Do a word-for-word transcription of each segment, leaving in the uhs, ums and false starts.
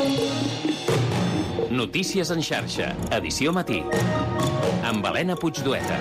Notícies en xarxa, edició matí, amb Helena Puigdueta.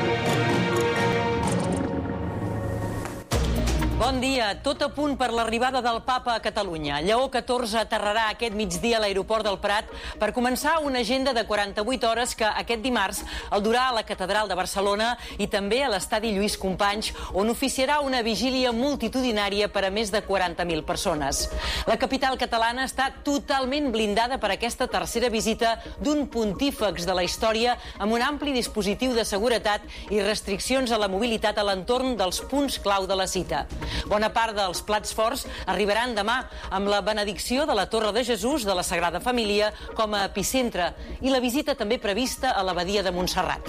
Bon dia. Tot a punt per l'arribada del Papa a Catalunya. Lleó catorze aterrarà aquest migdia a l'aeroport del Prat per començar una agenda de quaranta-vuit hores que aquest dimarts el durà a la Catedral de Barcelona i també a l'estadi Lluís Companys, on oficiarà una vigília multitudinària per a més de quaranta mil persones. La capital catalana està totalment blindada per aquesta tercera visita d'un pontífex de la història amb un ampli dispositiu de seguretat i restriccions a la mobilitat a l'entorn dels punts clau de la cita. Bona part dels plats forts arribaran demà amb la benedicció de la Torre de Jesús de la Sagrada Família com a epicentre i la visita també prevista a l'abadia de Montserrat.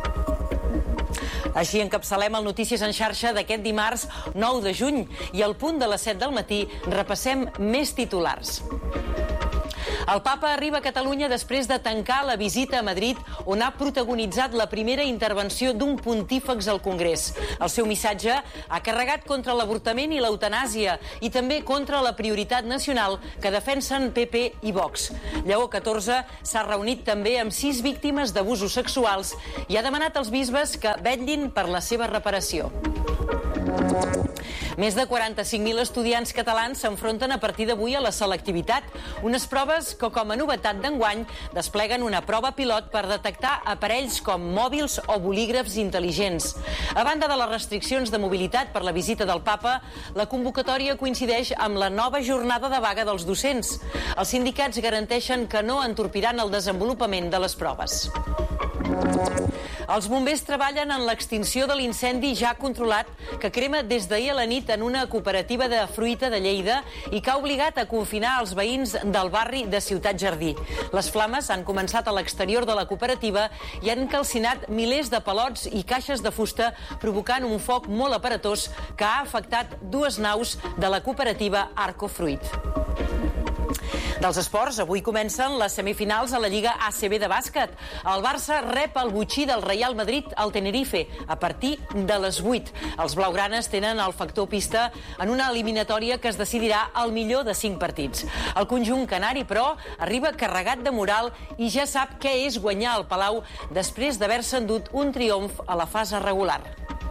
Així encapçalem el Notícies en xarxa d'aquest dimarts nou de juny i al punt de les set del matí repassem més titulars. El Papa arriba a Catalunya després de tancar la visita a Madrid, on ha protagonitzat la primera intervenció d'un pontífex al Congrés. El seu missatge ha carregat contra l'avortament i l'eutanàsia i també contra la prioritat nacional que defensen P P i Vox. Lleó catorze s'ha reunit també amb sis víctimes d'abusos sexuals i ha demanat als bisbes que vetllin per la seva reparació. Més de quaranta-cinc mil estudiants catalans s'enfronten a partir d'avui a la selectivitat, unes proves que, com a novetat d'enguany, despleguen una prova pilot per detectar aparells com mòbils o bolígrafs intel·ligents. A banda de les restriccions de mobilitat per la visita del Papa, la convocatòria coincideix amb la nova jornada de vaga dels docents. Els sindicats garanteixen que no entorpiran el desenvolupament de les proves. Els bombers treballen en l'extinció de l'incendi ja controlat que crema des d'ahir a la nit en una cooperativa de fruita de Lleida i que ha obligat a confinar els veïns del barri de Ciutat Jardí. Les flames han començat a l'exterior de la cooperativa i han calcinat milers de palots i caixes de fusta, provocant un foc molt aparatós que ha afectat dues naus de la cooperativa Arco Fruit. Dels esports, avui comencen les semifinals a la Lliga A C B de bàsquet. El Barça rep el botxí del Real Madrid al Tenerife a partir de les vuit. Els blaugranes tenen el factor pista en una eliminatòria que es decidirà al millor de cinc partits. El conjunt canari, però, arriba carregat de moral i ja sap què és guanyar al Palau després d'haver-se endut un triomf a la fase regular.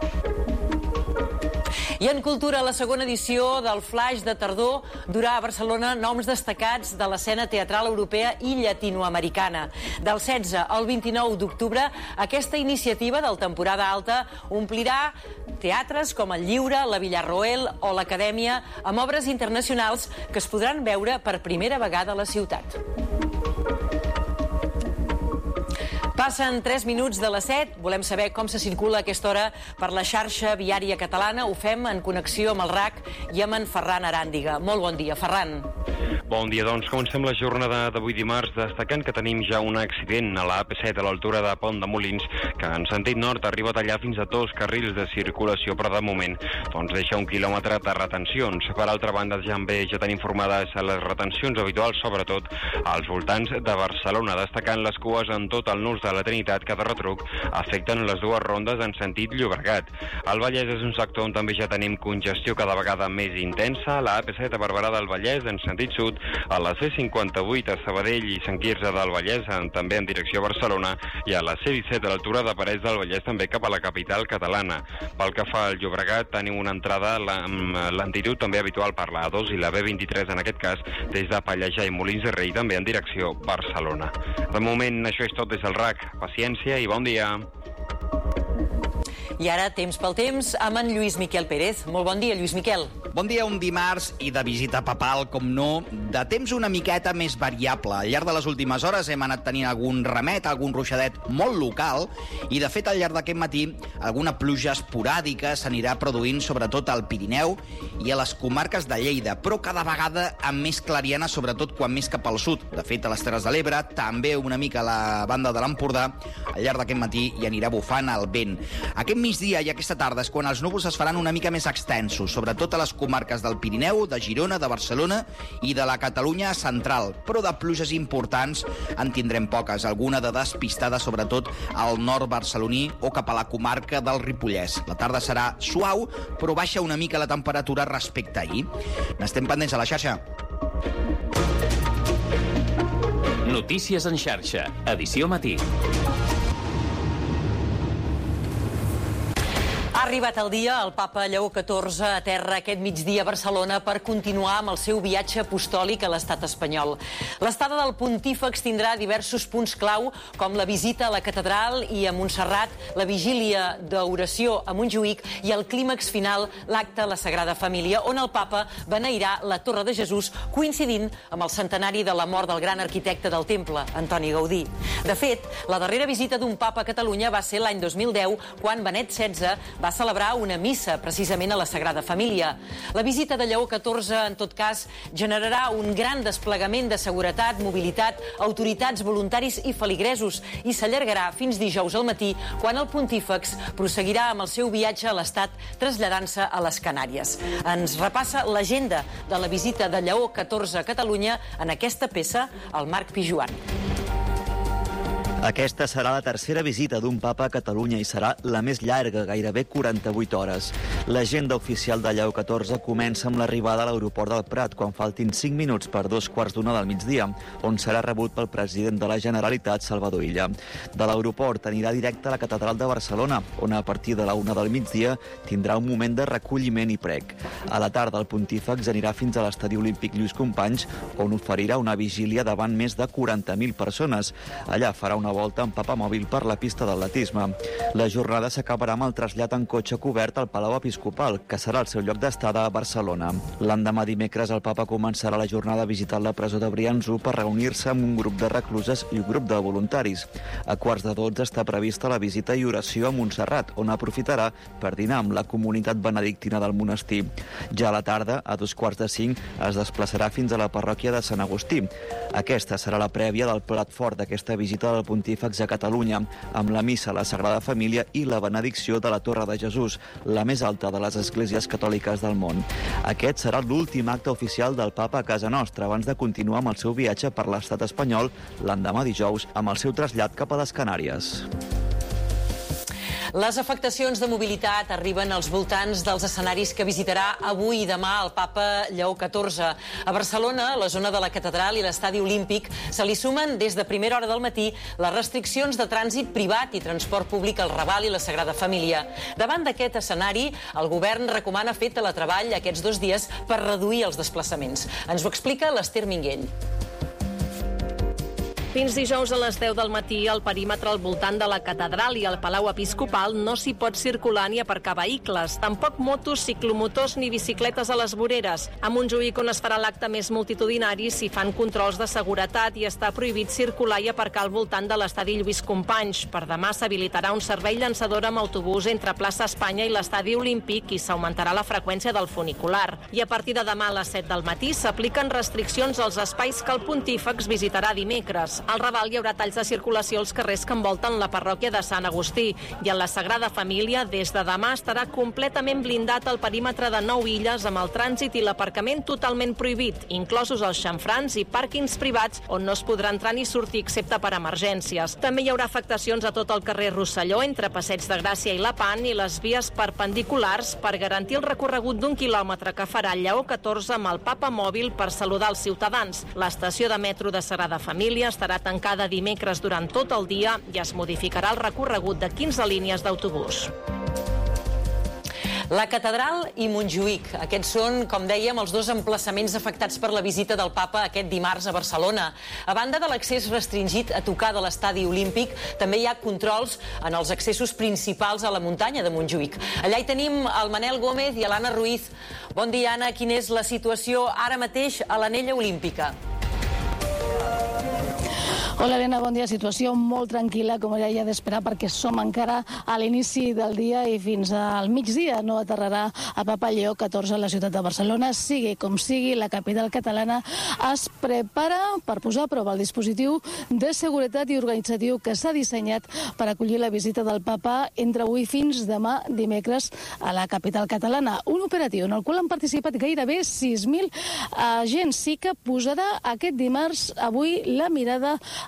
I en cultura, la segona edició del Flaix de tardor durà a Barcelona noms destacats de l'escena teatral europea i llatinoamericana. Del setze al vint-i-nou d'octubre, aquesta iniciativa del temporada alta omplirà teatres com el Lliure, la Villarroel o l'Acadèmia, amb obres internacionals que es podran veure per primera vegada a la ciutat. Passen tres minuts de les set. Volem saber com se circula a aquesta hora per la xarxa viària catalana. Ho fem en connexió amb el R A C i amb en Ferran Aràndiga. Molt bon dia, Ferran. Bon dia, doncs comencem la jornada d'avui dimarts destacant que tenim ja un accident a la A P set a l'altura de Pont de Molins que en sentit nord arriba a tallar fins a dos carrils de circulació, però de moment doncs deixa un quilòmetre de retencions. Per altra banda, ja bé ja tenim informades les retencions habituals, sobretot als voltants de Barcelona, destacant les cues en tot el nus de la Trinitat que de retruc afecten les dues rondes en sentit Llobregat. Al Vallès és un sector on també ja tenim congestió cada vegada més intensa, la A P set a Barberà del Vallès en sentit sud, a la C cinquanta-vuit a Sabadell i Sant Quirze del Vallès, en, també en direcció a Barcelona, i a la C disset a l'altura de Parets del Vallès també cap a la capital catalana. Pel que fa al Llobregat, tenim una entrada amb lentitud també habitual per la A dos i la B vint-i-tres, en aquest cas des de Pallejà i Molins de Rei, també en direcció Barcelona. De moment, això és tot des del R A C. Paciència i bon dia. I ara, temps pel temps, amb en Lluís Miquel Pérez. Molt bon dia, Lluís Miquel. Bon dia, un dimarts i de visita papal, com no, de temps una miqueta més variable. Al llarg de les últimes hores hem anat tenint algun remet, algun ruixadet molt local, i de fet al llarg d'aquest matí alguna pluja esporàdica s'anirà produint sobretot al Pirineu i a les comarques de Lleida, però cada vegada amb més clariana, sobretot quan més cap al sud. De fet, a les Terres de l'Ebre, també una mica a la banda de l'Empordà, al llarg d'aquest matí hi anirà bufant el vent. Aquest migdia i aquesta tarda és quan els núvols es faran una mica més extensos, sobretot a les comarques del Pirineu, de Girona, de Barcelona i de la Catalunya central, però de pluges importants en tindrem poques, alguna de despistada sobretot al nord barceloní o cap a la comarca del Ripollès. La tarda serà suau, però baixa una mica la temperatura respecte a ahir. N'estem pendents a la xarxa. Notícies en xarxa, edició matí. Ha arribat el dia, el papa Lleó catorze aterra aquest migdia a Barcelona per continuar amb el seu viatge apostòlic a l'estat espanyol. L'estada del pontífex tindrà diversos punts clau, com la visita a la catedral i a Montserrat, la vigília d'oració a Montjuïc i el clímax final, l'acte a la Sagrada Família, on el papa beneirà la Torre de Jesús, coincidint amb el centenari de la mort del gran arquitecte del temple, Antoni Gaudí. De fet, la darrera visita d'un papa a Catalunya va ser l'any dos mil deu, quan Benet setze va celebrar una missa precisament a la Sagrada Família. La visita de Lleó catorze, en tot cas, generarà un gran desplegament de seguretat, mobilitat, autoritats, voluntaris i feligresos i s'allargarà fins dijous al matí, quan el pontífex prosseguirà amb el seu viatge a l'estat, traslladant-se a les Canàries. Ens repassa l'agenda de la visita de Lleó catorze a Catalunya en aquesta peça, el Marc Pijuan. Aquesta serà la tercera visita d'un papa a Catalunya i serà la més llarga, gairebé quaranta-vuit hores. L'agenda oficial de Lleó catorze comença amb l'arribada a l'aeroport del Prat, quan faltin cinc minuts per dos quarts d'una del migdia, on serà rebut pel president de la Generalitat, Salvador Illa. De l'aeroport anirà directe a la Catedral de Barcelona, on a partir de la una del migdia tindrà un moment de recolliment i prec. A la tarda, el pontífex anirà fins a l'Estadi Olímpic Lluís Companys, on oferirà una vigília davant més de quaranta mil persones. Allà farà una volta en papamòbil per la pista d'atletisme. La jornada s'acabarà amb el trasllat en cotxe cobert al Palau Episcopal, que serà el seu lloc d'estada a Barcelona. L'endemà dimecres el papa començarà la jornada visitant la presó de Brians per reunir-se amb un grup de recluses i un grup de voluntaris. A quarts de dotze està prevista la visita i oració a Montserrat, on aprofitarà per dinar amb la comunitat benedictina del monestir. Ja a la tarda, a dos quarts de cinc, es desplaçarà fins a la parròquia de Sant Agustí. Aquesta serà la prèvia del plat fort d'aquesta visita del pontífex a Catalunya, amb la missa a la Sagrada Família i la benedicció de la Torre de Jesús, la més alta de les esglésies catòliques del món. Aquest serà l'últim acte oficial del papa a casa nostra, abans de continuar amb el seu viatge per l'estat espanyol l'endemà dijous amb el seu trasllat cap a les Canàries. Les afectacions de mobilitat arriben als voltants dels escenaris que visitarà avui i demà el papa Lleó catorze. A Barcelona, a la zona de la Catedral i l'Estadi Olímpic, se li sumen des de primera hora del matí les restriccions de trànsit privat i transport públic al Raval i la Sagrada Família. Davant d'aquest escenari, el govern recomana fer teletreball aquests dos dies per reduir els desplaçaments. Ens ho explica l'Ester Minguell. Fins dijous a les deu del matí, al perímetre al voltant de la Catedral i el Palau Episcopal no s'hi pot circular ni aparcar vehicles, tampoc motos, ciclomotors ni bicicletes a les voreres. A Montjuïc, on es farà l'acte més multitudinari, s'hi fan controls de seguretat i està prohibit circular i aparcar al voltant de l'Estadi Lluís Companys. Per demà s'habilitarà un servei llançador amb autobús entre plaça Espanya i l'Estadi Olímpic i s'augmentarà la freqüència del funicular. I a partir de demà a les set del matí s'apliquen restriccions als espais que el pontífex visitarà dimecres. Al Raval hi haurà talls de circulació als carrers que envolten la parròquia de Sant Agustí i en la Sagrada Família des de demà estarà completament blindat el perímetre de nou illes amb el trànsit i l'aparcament totalment prohibit, inclosos els xamfrans i pàrquings privats on no es podrà entrar ni sortir excepte per emergències. També hi haurà afectacions a tot el carrer Rosselló entre Passeig de Gràcia i Lepant i les vies perpendiculars per garantir el recorregut d'un quilòmetre que farà Lleó catorze amb el papa mòbil per saludar els ciutadans. L'estació de metro de Sagrada Família estarà tancada dimecres durant tot el dia i es modificarà el recorregut de quinze línies d'autobús. La Catedral i Montjuïc. Aquests són, com dèiem, els dos emplaçaments afectats per la visita del papa aquest dimarts a Barcelona. A banda de l'accés restringit a tocar de l'Estadi Olímpic, també hi ha controls en els accessos principals a la muntanya de Montjuïc. Allà hi tenim el Manel Gómez i l'Anna Ruiz. Bon dia, Anna. Quina és la situació ara mateix a l'Anella Olímpica? Hola, Helena, bon dia. Situació molt tranquil·la, com era ja d'esperar, perquè som encara a l'inici del dia i fins al migdia no aterrarà a Papa Lleó catorze a la ciutat de Barcelona. Sigui com sigui, la capital catalana es prepara per posar a prova el dispositiu de seguretat i organitzatiu que s'ha dissenyat per acollir la visita del papa entre avui fins demà dimecres a la capital catalana. Un operatiu en el qual han participat gairebé sis mil agents. Sí que posarà aquest dimarts, avui, la mirada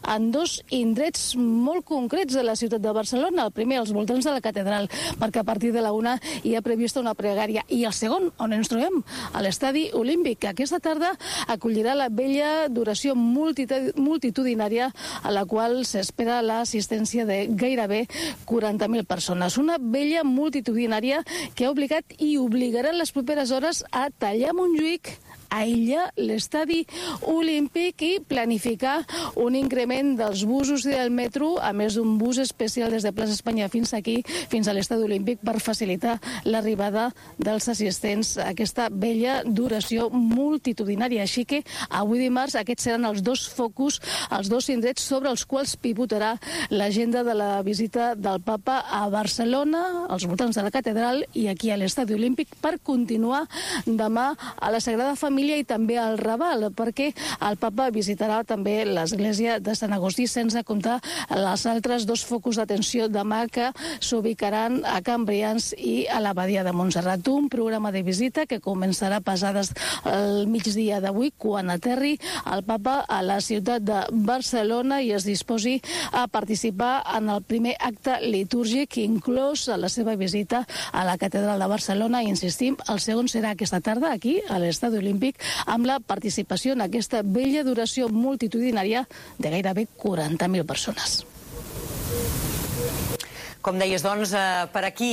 en dos indrets molt concrets de la ciutat de Barcelona. El primer, als voltants de la catedral, perquè a partir de la una hi ha prevista una pregària. I el segon, on ens trobem, a l'Estadi Olímpic, que aquesta tarda acollirà la vella d'oració multitudinària a la qual s'espera l'assistència de gairebé quaranta mil persones. Una vella multitudinària que ha obligat i obligarà en les properes hores a tallar Montjuïc, aïllar l'Estadi Olímpic i planificar un increment dels busos i del metro, a més d'un bus especial des de Plaça Espanya fins aquí, fins a l'Estadi Olímpic, per facilitar l'arribada dels assistents a aquesta vella d'oració multitudinària. Així que avui dimarts aquests seran els dos focus, els dos indrets sobre els quals pivotarà l'agenda de la visita del papa a Barcelona, als voltants de la catedral i aquí a l'Estadi Olímpic, per continuar demà a la Sagrada Família i també al Raval, perquè el papa visitarà també l'església de Sant Agustí, sense comptar els altres dos focus d'atenció demà que s'ubicaran a Can Brians i a l'Abadia de Montserrat. Un programa de visita que començarà pesades al migdia d'avui, quan aterri el papa a la ciutat de Barcelona i es disposi a participar en el primer acte litúrgic, inclòs a la seva visita a la catedral de Barcelona. I insistim, el segon serà aquesta tarda aquí, a l'Estadi Olímpic, amb la participació en aquesta vella d'oració multitudinària de gairebé quaranta mil persones. Com deies, doncs, per aquí